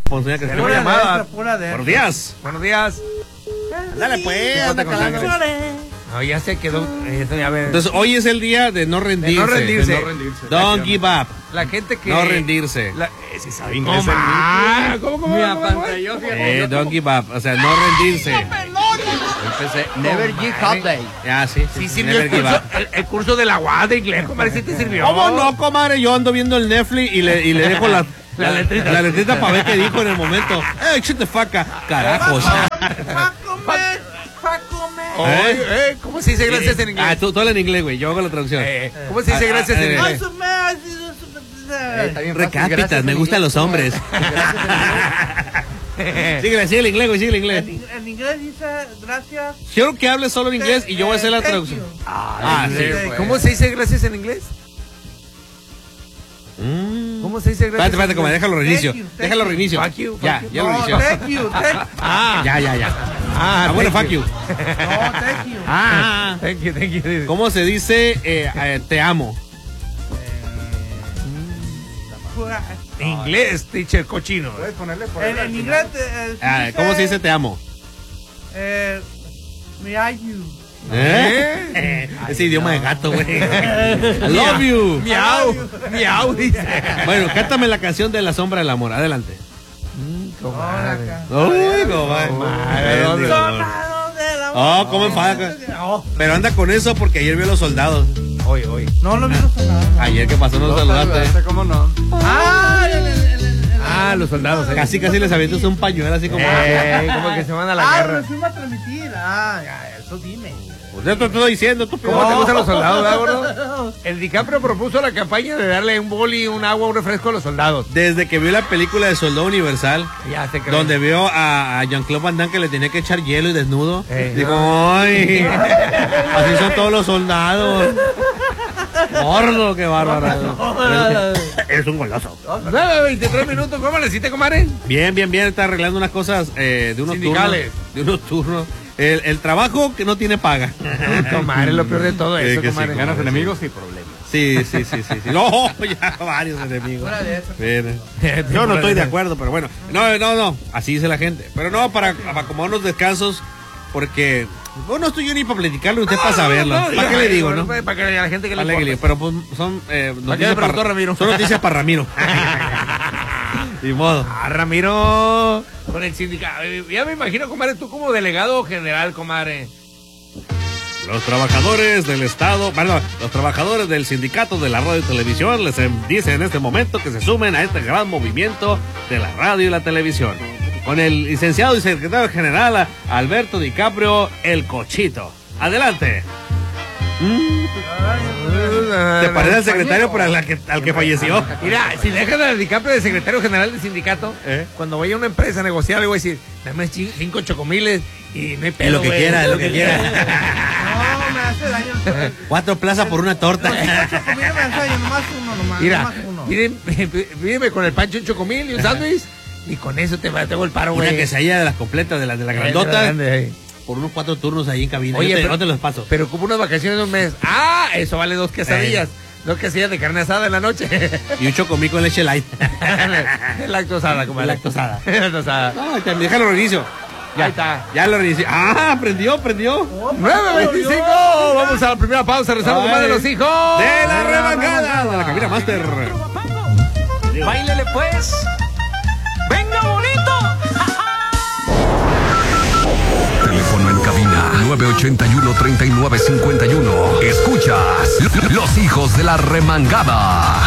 ponzoña que tenemos llamada. Buenos días. Buenos días. Dale pues, anda con sangre. No, ya se quedó. A ver. Entonces, hoy es el día de no rendirse. De no rendirse. De no rendirse. Don't give up. La gente que. No rendirse. Si sabe inglés. ¿Cómo? Don't give up. O sea, no rendirse. Never give up, day. Ya, sí. Sí sirvió el curso de la UAD de inglés, comadre, sí te sirvió. ¿Cómo no, comadre? Yo ando viendo el Netflix y le dejo la letrita para ver qué dijo en el momento. Shut the fuck up. Carajos. ¿Cómo se dice gracias en inglés? Tú hablas en inglés, güey. Yo hago la traducción. ¿Cómo se dice gracias en inglés? Recápitas, me gustan los hombres. Síguele el inglés, güey, síguele el inglés. En inglés dice gracias. Quiero que hables solo en inglés y yo voy a hacer la traducción. Sí. ¿Cómo se dice gracias en inglés? ¿Cómo se dice gracias? Espérate, comadre, déjalo reinicio. Déjalo reinicio. Fuck you. Ya lo reinició. Thank you. Ya. Bueno, fuck you. No, thank you. Thank you. ¿Cómo se dice te amo? Inglés, teacher cochino. Puedes ponerle por En inglés. ¿Cómo se dice te amo? Me I you. Ese idioma de gato, güey. I love you. Miau, dice. Bueno, cántame la canción de La Sombra del Amor. Adelante. Comadre. Uy, comadre. Oh, cómo enfada. Pero anda con eso porque ayer vio a los soldados. Hoy. No lo vimos nada. Ayer que pasó no los saludaste. ¿Cómo no? Los soldados. Casi les avientas un pañuelo así como. Como que se van a la guerra. Lo fuimos a transmitir. Eso dime. Pues yo te estoy diciendo, tú. ¿Cómo te gustan los soldados, verdad, gordo? El DiCaprio propuso la campaña de darle un boli, un agua, un refresco a los soldados. Desde que vio la película de Soldado Universal, Ya se cree. donde vio a Jean-Claude Van Damme que le tenía que echar hielo y desnudo, dijo, ¡ay! Así son todos los soldados. Gordo, qué bárbaro. Eres un goloso. 9:23 minutos, ¿cómo le hiciste, comadre? Bien, está arreglando unas cosas de unos sindicales. De unos turnos. El trabajo que no tiene paga. Comadre, lo peor de todo eso, que comadre. sí, Ganas enemigos y problemas. Sí. No, ya varios enemigos. Yo no estoy de acuerdo, pero bueno. No. Así dice la gente. Pero no, para acomodar unos descansos, porque no estoy yo ni para platicarlo, usted para saberlo. ¿Para qué le digo, no? Para que la gente que le Para importa. pero pues son noticias preguntó Ramiro? Son noticias para Ramiro. Ni modo. Ramiro, con el sindicato. Ya me imagino, comadre, tú como delegado general, comadre. Los trabajadores del Estado, los trabajadores del sindicato de la radio y televisión les dicen en este momento que se sumen a este gran movimiento de la radio y la televisión. Con el licenciado y secretario general Alberto DiCaprio, el Cochito. Adelante. ¿Te parece al secretario al que falleció? Mira, si dejan al DiCaprio de secretario general del sindicato, cuando vaya a una empresa a negociar, le voy a decir, dame 5 chocomiles y no hay pedo, lo que quiera. No, me hace daño. 4 plazas por una torta. Chocomil me hace daño, nomás uno. Mira, pídeme con el pancho un chocomil y un sándwich y con eso te hago el paro, güey. Una quesadilla de las completas, de la grandota. Por unos 4 turnos ahí en cabina. Oye, no te los paso. Pero como unas vacaciones de un mes. Eso vale 2 quesadillas. 2 quesadillas de carne asada en la noche. Y un chocomil con leche light. Lactosada, como lactosada. No, déjalo reinicio. Ya está. Ya lo reinicio. Prendió. 9:25. Vamos a la primera pausa. Rezamos con más de los hijos. De la remangada. De la cabina master. Báilele pues. Venga bonito. Teléfono en cabina 981-3951. Escuchas Los Hijos de la Remangada.